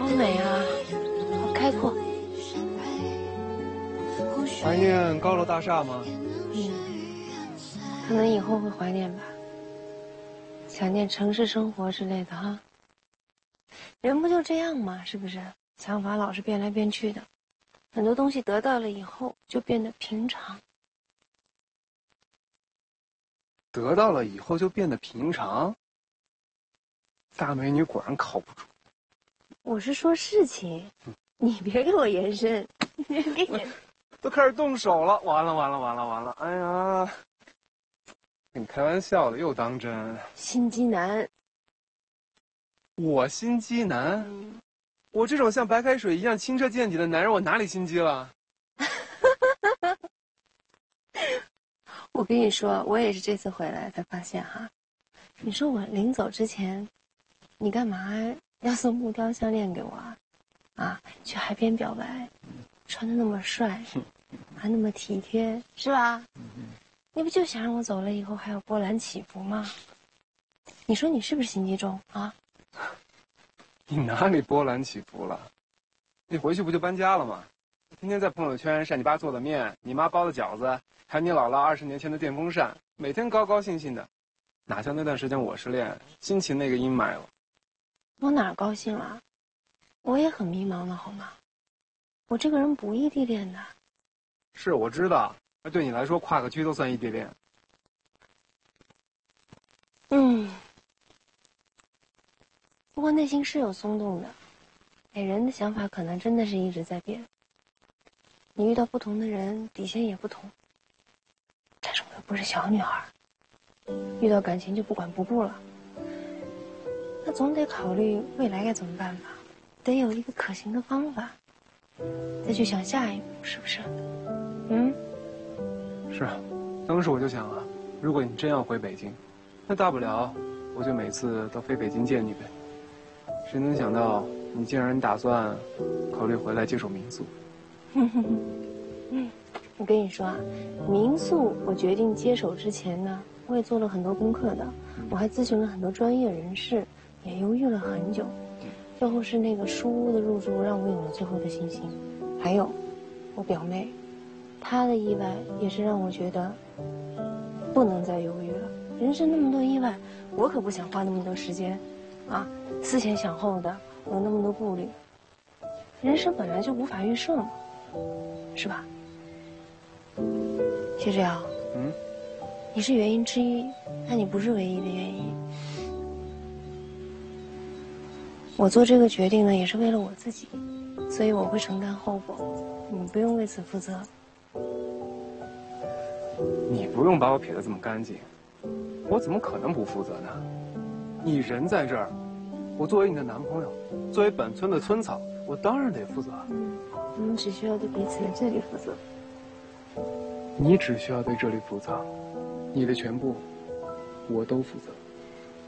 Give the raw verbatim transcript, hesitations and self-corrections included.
美啊，好开阔。 怀念高楼大厦吗？ 嗯，可能以后会怀念吧，想念城市生活之类的哈。人不就这样吗？是不是？想法老是变来变去的，很多东西得到了以后就变得平常。 得到了以后就变得平常。大美女果然靠不住。 我是说事情，你别给我延伸，你给你都开始动手了，完了完了完了完了！哎呀，跟你开玩笑的，又当真。 心机男。 我心机男？ 嗯， 我这种像白开水一样清澈见底的男人，我哪里心机了？ 我跟你说，我也是这次回来才发现哈。你说我临走之前，你干嘛要送木雕项链给我啊？啊，去海边表白，穿得那么帅，还那么体贴，是吧？你不就想让我走了以后还有波澜起伏吗？你说你是不是心机重啊？ 你哪里波澜起伏了？你回去不就搬家了吗？天天在朋友圈晒你爸做的面，你妈包的饺子，还有你姥姥二十年前的电风扇，每天高高兴兴的，哪像那段时间我失恋，心情那个阴霾了。 我哪儿高兴了？我也很迷茫的好吗？我这个人不异地恋的。 是我知道，那对你来说跨个区都算异地恋。 嗯。不过内心是有松动的，哎，人的想法可能真的是一直在变。你遇到不同的人，底线也不同。但是我又不是小女孩，遇到感情就不管不顾了。那总得考虑未来该怎么办吧，得有一个可行的方法，再去想下一步，是不是？嗯， 是啊，当时我就想啊，如果你真要回北京，那大不了我就每次都飞北京见你呗。谁能想到你竟然打算考虑回来接手民宿？ 我跟你说啊，民宿我决定接手之前呢，我也做了很多功课的，我还咨询了很多专业人士，也犹豫了很久。最后是那个书屋的入住让我有了最后的信心。还有，我表妹，她的意外也是让我觉得不能再犹豫了。人生那么多意外，我可不想花那么多时间，啊，思前想后的，有那么多顾虑。人生本来就无法预设嘛，是吧？谢志尧， 嗯， 你是原因之一，但你不是唯一的原因。我做这个决定呢，也是为了我自己，所以我会承担后果，你不用为此负责。 你不用把我撇得这么干净，我怎么可能不负责呢？你人在这儿，我作为你的男朋友，作为本村的村草，我当然得负责。 嗯，我们只需要对彼此的这里负责。 你只需要对这里负责，你的全部，我都负责。